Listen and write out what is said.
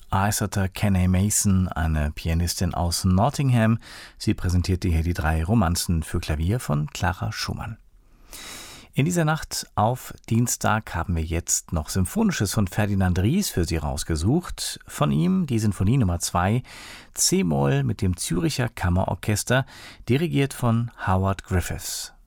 Aisata Kenny Mason, eine Pianistin aus Nottingham. Sie präsentierte hier die 3 Romanzen für Klavier von Clara Schumann. In dieser Nacht auf Dienstag haben wir jetzt noch Symphonisches von Ferdinand Ries für Sie rausgesucht. Von ihm die Sinfonie Nummer 2, C-Moll mit dem Zürcher Kammerorchester, dirigiert von Howard Griffiths.